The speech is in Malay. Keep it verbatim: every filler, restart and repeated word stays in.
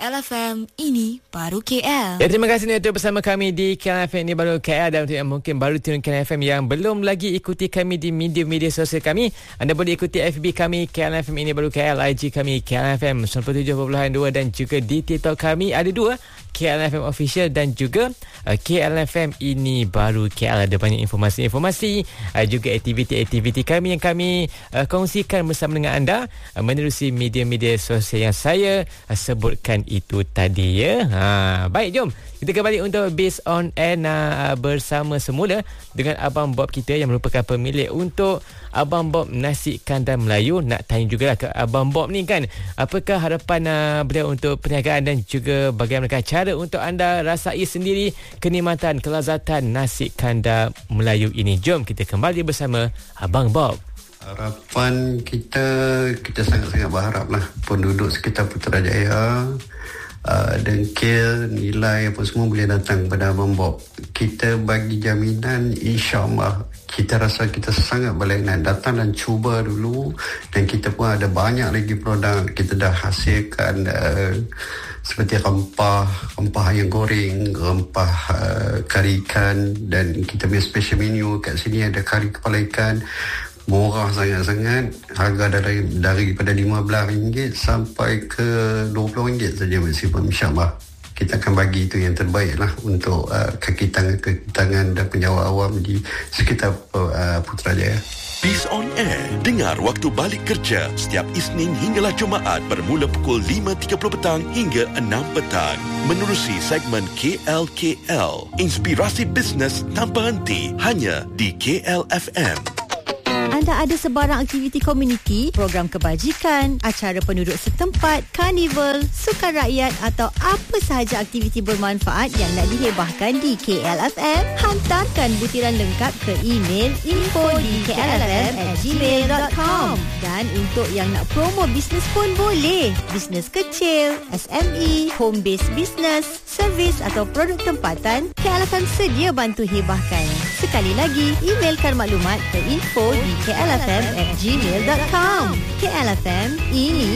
L F M, ini baru K L. Ya, terima kasih untuk bersama kami di K L F M, ini baru K L. Dan untuk yang mungkin baru tune K L F M yang belum lagi ikuti kami di media-media sosial kami, anda boleh ikuti F B kami K L F M ini baru K L, I G kami K L F M sembilan puluh tujuh perpuluhan dua, dan juga di TikTok kami ada dua, K L F M Official dan juga uh, K L F M ini baru K L. Ada banyak informasi-informasi, uh, juga aktiviti-aktiviti kami yang kami uh, kongsikan bersama dengan anda uh, menerusi media-media sosial yang saya uh, sebutkan itu tadi ya. Ha, baik, jom kita kembali untuk Based on Air uh, bersama semula dengan Abang Bob kita yang merupakan pemilik untuk Abang Bob Nasi Kandar Melayu. Nak tanya jugalah ke Abang Bob ni kan, apakah harapan uh, beliau untuk perniagaan dan juga bagaimana cara untuk anda rasai sendiri kenikmatan, kelazatan nasi kandar Melayu ini. Jom kita kembali bersama Abang Bob. Harapan kita, kita sangat-sangat berharaplah penduduk sekitar Putrajaya, uh, dengkil, nilai apa semua boleh datang kepada Abang Bob. Kita bagi jaminan, insya-Allah kita rasa kita sangat boleh nak datang dan cuba dulu, dan kita pun ada banyak lagi produk kita dah hasilkan, uh, seperti rempah, rempah ayam goreng, rempah uh, kari ikan, dan kita punya special menu kat sini ada kari kepala ikan. Murah sangat-sangat, harga dari daripada lima belas ringgit sampai ke dua puluh ringgit saja maksimum, insya-Allah. Kita akan bagi itu yang terbaik lah untuk uh, kaki tangan-kaki tangan dan penjawat awam di sekitar uh, Putrajaya. Based on Air, dengar waktu balik kerja setiap Isnin hinggalah Jumaat bermula pukul lima tiga puluh petang hingga enam petang. Menerusi segmen K L K L, inspirasi bisnes tanpa henti, hanya di K L F M. Anda ada sebarang aktiviti komuniti, program kebajikan, acara penduduk setempat, karnival, sukan rakyat atau apa sahaja aktiviti bermanfaat yang nak dihebahkan di K L F M? Hantarkan butiran lengkap ke email info di k l f m at gmail dot com. Dan untuk yang nak promo bisnes pun boleh. Bisnes kecil, S M E, home based business, servis atau produk tempatan, K L F M sedia bantu hebahkan. Sekali lagi, emailkan maklumat ke info di k l f m at gmail dot com. K L F M, ini